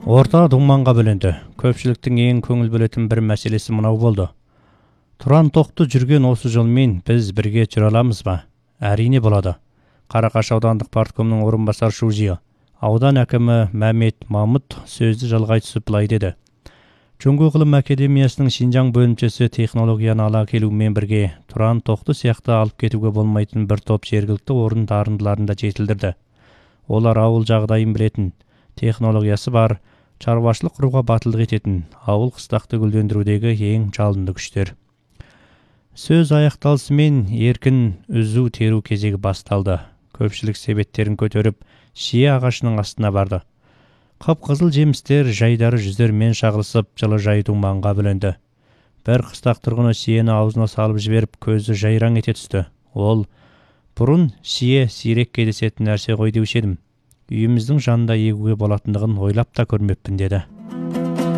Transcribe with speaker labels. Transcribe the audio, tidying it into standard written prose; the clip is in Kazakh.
Speaker 1: Орта думанға бөлінді. Көпшіліктің ең көңіл бөлетін бір мәселесі мынау болды. Тұран тоқты жүрген осы жолмен біз бірге жүре аламыз ба? Әрине болады. Қарақаш аудандық парткомның орынбасар Шужио, аудан әкімі Мәмет Мамыт сөзді жалғай түсіп былай деді. Жоңго ғылым академиясының Шинжаң бөлімшесі технологияны ала келумен бірге Тұран тоқты сияқты алып кетуге болмайтын бір топ жергілікті орын дарындыларын да жетілдірді. Олар ауыл жағдайын білетін, технологиясы бар, шаруашылық құруға батылдық ететін, ауыл қыстақты гүлдендірудегі ең жалынды күштер. Сөз аяқталысымен еркін үзу теру кезегі басталды. Көпшілік себеттерін көтеріп, шие ағашының астына барды. Қып-қызыл жемістер жайдары жүздермен шағылысып, жылы жай думанға бөленді. Бір қыстақ тұрғыны шиені аузына салып жіберіп, көзі жайраң ете түсті. Ол, бұрын шие сирек кездесетін нәрсе ғой деуші едім. Үйіміздің жанында егуге болатындығын ойлап та көрмеппін деді.